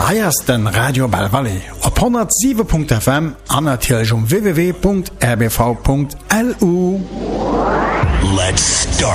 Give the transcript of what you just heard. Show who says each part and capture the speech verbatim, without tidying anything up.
Speaker 1: Eiersten Radio Belvalle op honderd sieben Punkt F M an natürlich um w w w Punkt r b v Punkt l u.
Speaker 2: Let's start.